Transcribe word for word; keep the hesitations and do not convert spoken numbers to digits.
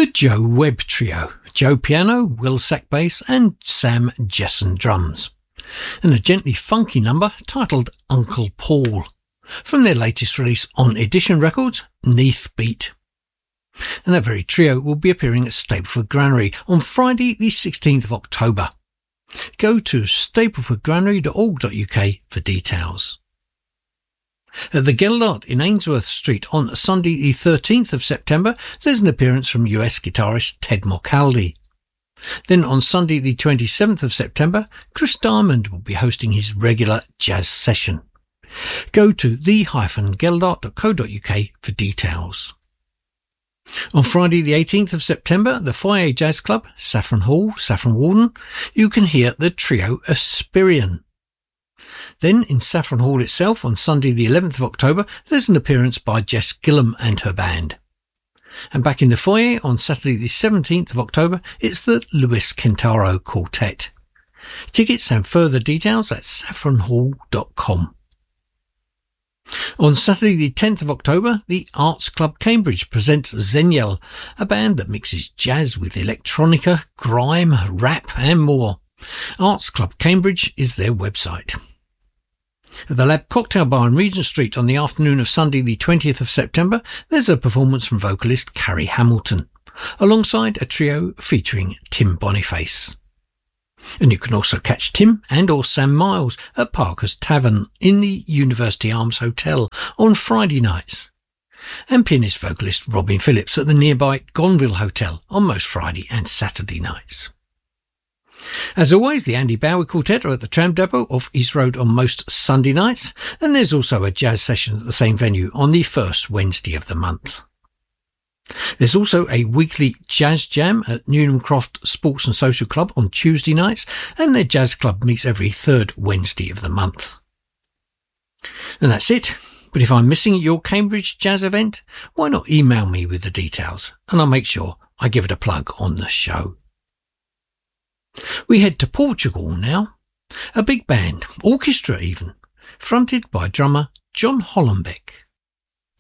The Joe Webb Trio, Joe piano, Will Sack bass and Sam Jesson drums, and a gently funky number titled Uncle Paul, from their latest release on Edition Records, Neath Beat. And that very trio will be appearing at Stapleford Granary on Friday the sixteenth of October. Go to stapleford granary dot org dot U K for details. At the Geldart in Ainsworth Street on Sunday the thirteenth of September, there's an appearance from U S guitarist Ted Morcaldi. Then on Sunday the twenty-seventh of September, Chris Diamond will be hosting his regular jazz session. Go to the dash geldart dot co dot U K for details. On Friday the eighteenth of September, the Foyer Jazz Club, Saffron Hall, Saffron Walden, you can hear the trio Aspirian. Then in Saffron Hall itself, on Sunday the eleventh of October, there's an appearance by Jess Gillam and her band. And back in the foyer on Saturday the seventeenth of October, it's the Luis Kentaro Quartet. Tickets and further details at saffron hall dot com. On Saturday the tenth of October, the Arts Club Cambridge presents Zenyel, a band that mixes jazz with electronica, grime, rap and more. Arts Club Cambridge is their website. At the Lab Cocktail Bar on Regent Street on the afternoon of Sunday the twentieth of September, there's a performance from vocalist Carrie Hamilton, alongside a trio featuring Tim Boniface. And you can also catch Tim and or Sam Miles at Parker's Tavern in the University Arms Hotel on Friday nights, and pianist vocalist Robin Phillips at the nearby Gonville Hotel on most Friday and Saturday nights. As always, the Andy Bowie Quartet are at the Tram Depot off East Road on most Sunday nights, and there's also a jazz session at the same venue on the first Wednesday of the month. There's also a weekly jazz jam at Newnham Croft Sports and Social Club on Tuesday nights, and their jazz club meets every third Wednesday of the month. And that's it. But if I'm missing your Cambridge jazz event, why not email me with the details, and I'll make sure I give it a plug on the show. We head to Portugal now. A big band, orchestra even, fronted by drummer John Hollenbeck.